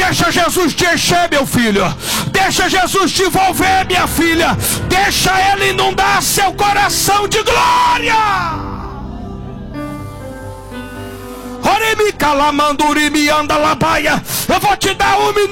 Deixa Jesus te encher, meu filho. Deixa Jesus te envolver, minha filha. Deixa Ele inundar seu coração de glória. Eu vou te dar 1 minuto.